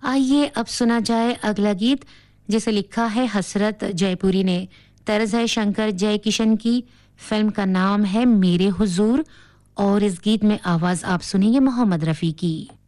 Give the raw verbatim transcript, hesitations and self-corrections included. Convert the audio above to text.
आइए अब सुना जाए अगला गीत, जिसे लिखा है हसरत जयपुरी ने। तर्ज है शंकर जयकिशन की। फिल्म का नाम है मेरे हुजूर और इस गीत में आवाज आप सुनेंगे मोहम्मद रफी की।